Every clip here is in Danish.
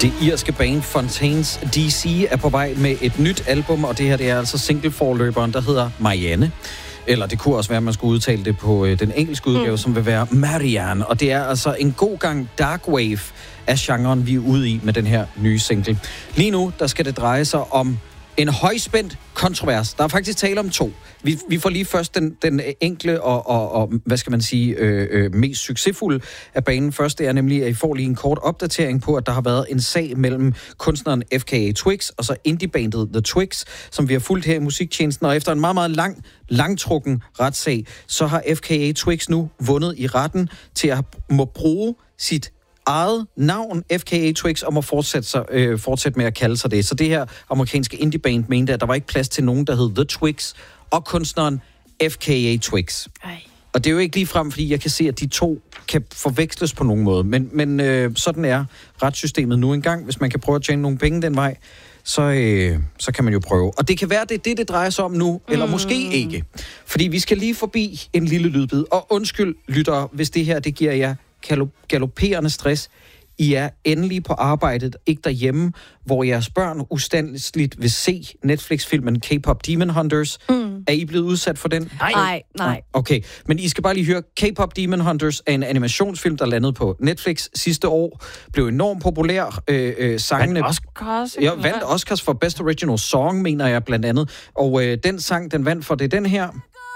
Det irske band Fontaines DC er på vej med et nyt album, og det her det er altså singleforløberen, der hedder Marianne. Eller det kunne også være, at man skulle udtale det på den engelske udgave, som vil være Marianne. Og det er altså en god gang dark wave af genren, vi er ude i med den her nye single. Lige nu, der skal det dreje sig om en højspændt kontrovers. Der er faktisk tale om to. Vi får lige først den enkle og hvad skal man sige, mest succesfulde af banen. Først det er nemlig, at I får lige en kort opdatering på, at der har været en sag mellem kunstneren FKA Twigs og så indiebandet The Twigs, som vi har fulgt her i musiktjenesten. Og efter en meget, meget langtrukken retssag, så har FKA Twigs nu vundet i retten til at må bruge sit eget navn, FKA Twigs, og må fortsætte med at kalde sig det. Så det her amerikanske indieband mente, at der var ikke plads til nogen, der hed The Twigs, og kunstneren FKA Twigs. Og det er jo ikke ligefrem, fordi jeg kan se, at de to kan forveksles på nogen måde. Men sådan er retssystemet nu engang. Hvis man kan prøve at tjene nogle penge den vej, så kan man jo prøve. Og det kan være, det drejer sig om nu, eller måske ikke. Fordi vi skal lige forbi en lille lydbid. Og undskyld, lyttere, hvis det her, det giver jer galopperende stress. I er endelig på arbejdet, ikke derhjemme, hvor jeres børn ustandsligt vil se Netflix-filmen K-pop Demon Hunters. Er I blevet udsat for den? Nej. Okay, men I skal bare lige høre, K-pop Demon Hunters er en animationsfilm, der landede på Netflix sidste år. Blev enormt populær. Sangene vandt Oscars? Ja, vandt Oscars for Best Original Song, mener jeg blandt andet. Og den sang, den vandt for, det den her.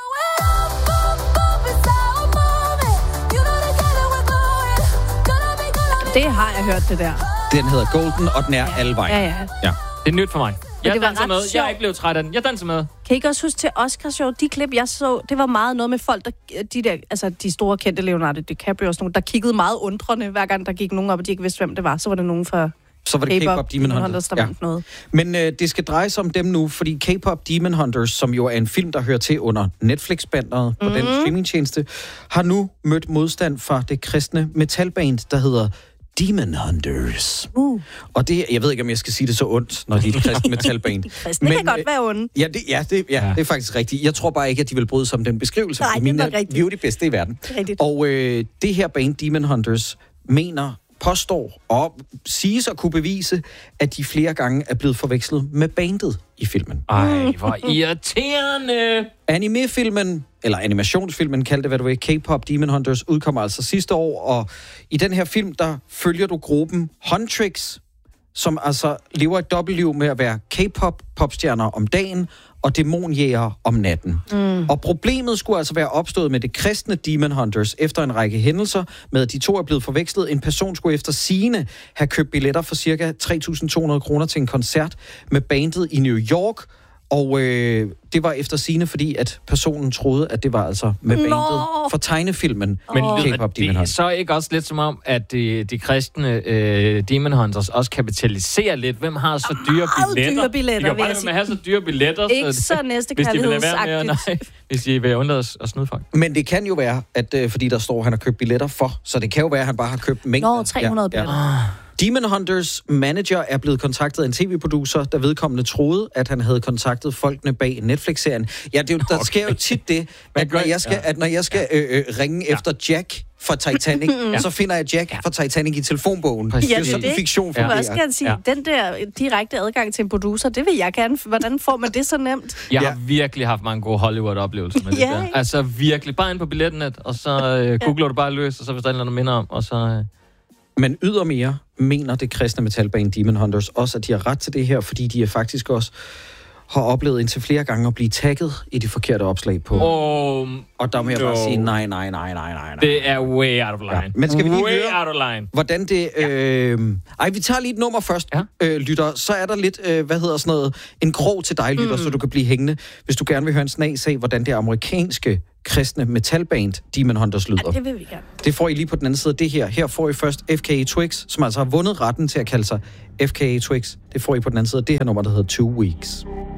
Det har jeg hørt, det der. Den hedder Golden, og den er alle vejen. Ja. Det er nyt for mig. Jeg danser med. Sjovt. Jeg er ikke blevet træt af den. Jeg danser med. Kan I ikke også huske til Oscarshow? De klip, jeg så, det var meget noget med folk, de store kendte Leonardo DiCaprio og sådan nogle, der kiggede meget undrende, hver gang der gik nogen op, og de ikke vidste, hvem det var. Så var der nogen fra så var det K-pop Demon Hunters, der vandt noget. Men det skal dreje sig om dem nu, fordi K-pop Demon Hunters, som jo er en film, der hører til under Netflix-banderet på den streamingtjeneste, har nu mødt modstand fra det kristne metalband, der hedder Demon Hunters. Og det, jeg ved ikke, om jeg skal sige det så ondt, når de er et kristne metalband. Det kan godt være ondt. Det er faktisk rigtigt. Jeg tror bare ikke, at de vil bryde sig om den beskrivelse. Nej, det er rigtigt. Vi er jo de bedste i verden. Rigtigt. Og det her band, Demon Hunters, påstår og siges at kunne bevise, at de flere gange er blevet forvekslet med bandet i filmen. Ej, hvor irriterende! Anime-filmen, eller animationsfilmen, kald det hvad du vil, K-pop Demon Hunters, udkommer altså sidste år, og i den her film, der følger du gruppen Huntrix, som altså lever et dobbeltliv med at være K-pop-popstjerner om dagen, og dæmonjæger om natten. Og problemet skulle altså være opstået med det kristne Demon Hunters efter en række hændelser, med at de to er blevet forvekslet. En person skulle efter sigende have købt billetter for ca. 3.200 kroner til en koncert med bandet i New York, og det var efter sigende, fordi at personen troede, at det var altså med bandet for tegnefilmen. Men K-pop Demon det er Hunters. så ikke også lidt som om, at de kristne Demon Hunters også kapitaliserer lidt? Hvem har så dyre billetter? Dyre billetter, de kan bare med at have så dyre billetter. Ikke så næstekærlighedsagtigt. Hvis de vil undlade at snyde folk. Men det kan jo være, at fordi der står, at han har købt billetter for, så det kan jo være, at han bare har købt mængder. 300 billetter. Demon Hunters manager er blevet kontaktet af en tv-producer, der vedkommende troede, at han havde kontaktet folkene bag Netflix-serien. Ja, der sker jo tit det, at når jeg skal ringe efter Jack fra Titanic, så finder jeg Jack fra Titanic i telefonbogen. Ja, det er sådan fiktion for Hvad skal jeg sige? Den der direkte adgang til en producer, det vil jeg gerne. Hvordan får man det så nemt? Jeg har virkelig haft mange gode Hollywood-oplevelser med det der. Altså virkelig. Bare ind på billetnet, og så googler du bare løs, og så hvis der er noget minder om, og så... Men ydermere mener det kristne metalband Demon Hunters også, at de har ret til det her, fordi de er faktisk også har oplevet indtil flere gange at blive tagget i de forkerte opslag på. Og der må jeg bare sige, nej. Det er way out of line. Ja. Men skal vi lige way høre, out of line. hvordan det... vi tager lige et nummer først, lytter. Så er der lidt, en krog til dig, lytter, så du kan blive hængende, hvis du gerne vil høre en snas af, hvordan det amerikanske kristne metalband Demon Hunters lyder. Ja, det vil vi gerne. Det får I lige på den anden side af det her. Her får I først FKA Twigs, som altså har vundet retten til at kalde sig FKA Twigs. Det får I på den anden side af det her nummer, der hedder 2 Weeks.